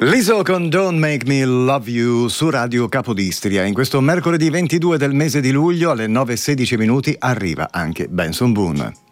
Lizzo con Don't Make Me Love You su Radio Capodistria. In questo mercoledì 22 del mese di luglio alle 9:16 arriva anche Benson Boone.